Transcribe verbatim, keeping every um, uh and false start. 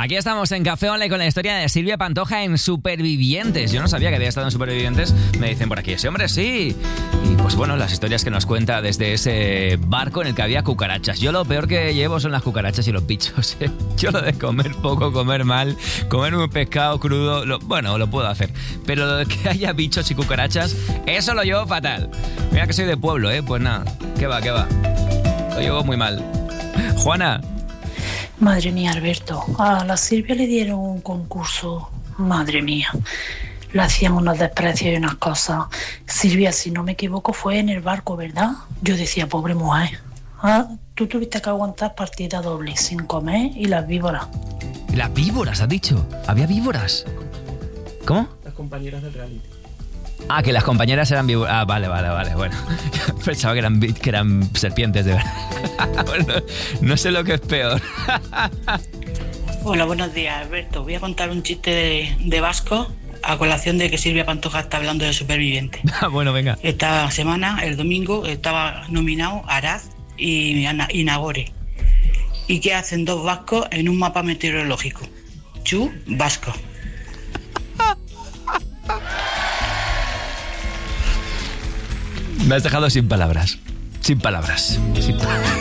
Aquí estamos en Café Online con la historia de Silvia Pantoja en Supervivientes. Yo no sabía que había estado en Supervivientes. Me dicen por aquí, ese hombre sí. Y pues bueno, las historias que nos cuenta desde ese barco en el que había cucarachas. Yo lo peor que llevo son las cucarachas y los bichos, ¿eh? Yo lo de comer poco, comer mal, comer un pescado crudo, lo, bueno, lo puedo hacer. Pero lo de que haya bichos y cucarachas, eso lo llevo fatal. Mira que soy de pueblo, ¿eh? Pues nada, ¿qué va, qué va? Lo llevo muy mal. Juana. Madre mía, Alberto, a la Silvia le dieron un concurso, madre mía, le hacían unos desprecios y unas cosas. Silvia, si no me equivoco, fue en el barco, ¿verdad? Yo decía, pobre mujer, ah, tú tuviste que aguantar partida doble, sin comer y las víboras. ¿Las víboras, has dicho? ¿Había víboras? ¿Cómo? Las compañeras del reality. Ah, que las compañeras eran víboras. Ah, vale, vale, vale, bueno. Pensaba que eran, que eran serpientes, de verdad. Bueno, no sé lo que es peor. Hola, buenos días, Alberto. Voy a contar un chiste de, de vasco a colación de que Silvia Pantoja está hablando de Superviviente. Ah, bueno, venga. Esta semana, el domingo, estaba nominado Araz y, y Nagore. ¿Y qué hacen dos vascos en un mapa meteorológico? Chu, vasco. Me has dejado sin palabras. Sin palabras. Sin palabras.